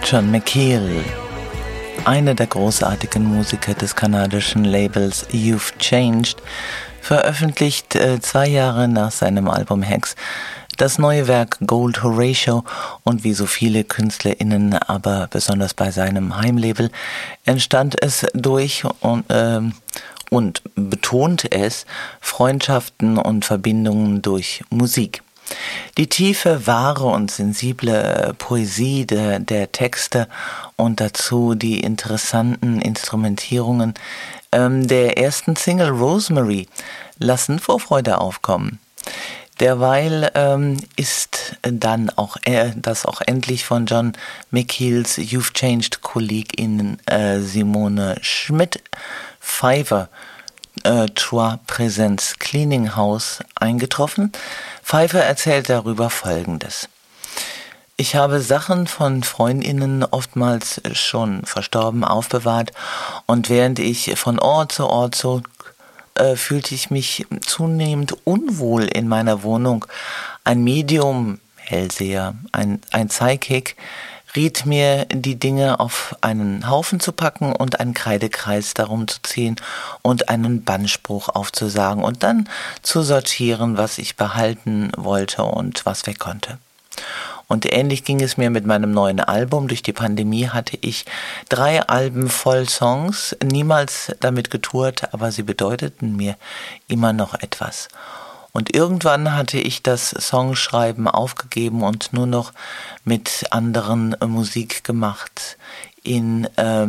John McKeel, einer der großartigen Musiker des kanadischen Labels You've Changed, veröffentlicht 2 Jahre nach seinem Album Hex das neue Werk Gold Horatio, und wie so viele KünstlerInnen, aber besonders bei seinem Heimlabel, entstand es durch und betont es Freundschaften und Verbindungen durch Musik. Die tiefe, wahre und sensible Poesie der Texte und dazu die interessanten Instrumentierungen der ersten Single Rosemary lassen Vorfreude aufkommen. Derweil ist dann auch das auch endlich von John McKeels You've Changed Kollegin Simone Schmidt Pfeiffer Trois Presents Cleaning House eingetroffen. Pfeiffer erzählt darüber Folgendes: Ich habe Sachen von Freundinnen, oftmals schon verstorben, aufbewahrt, und während ich von Ort zu Ort zog, fühlte ich mich zunehmend unwohl in meiner Wohnung. Ein Medium, Hellseher, ein Psychic, riet mir, die Dinge auf einen Haufen zu packen und einen Kreidekreis darum zu ziehen und einen Bannspruch aufzusagen und dann zu sortieren, was ich behalten wollte und was weg konnte. Und ähnlich ging es mir mit meinem neuen Album. Durch die Pandemie hatte ich 3 Alben voll Songs, niemals damit getourt, aber sie bedeuteten mir immer noch etwas. Und irgendwann hatte ich das Songschreiben aufgegeben und nur noch mit anderen Musik gemacht. In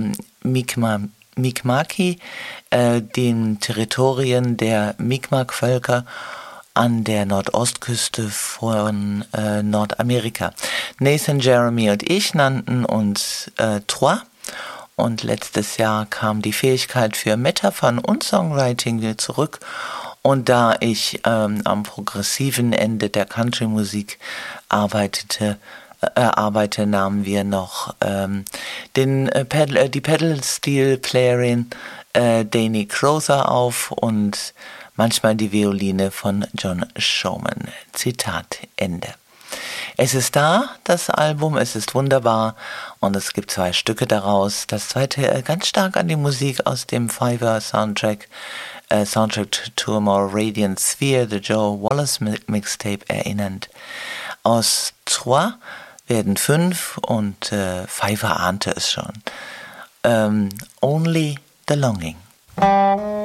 Mi'kmaqi, den Territorien der Mi'kmaq-Völker an der Nordostküste von Nordamerika. Nathan, Jeremy und ich nannten uns Trois, und letztes Jahr kam die Fähigkeit für Metaphern und Songwriting wieder zurück. Und da ich am progressiven Ende der Country-Musik arbeite, nahmen wir noch die Pedal-Steel-Playerin Dani Crowther auf und manchmal die Violine von John Showman. Zitat Ende. Es ist da, das Album, es ist wunderbar, und es gibt 2 Stücke daraus. Das zweite ganz stark an die Musik aus dem Pfeiffer Soundtrack to a More Radiant Sphere, The Joe Wallace Mixtape, erinnernd. Aus Trois werden 5, und Pfeiffer ahnte es schon. Only the Longing.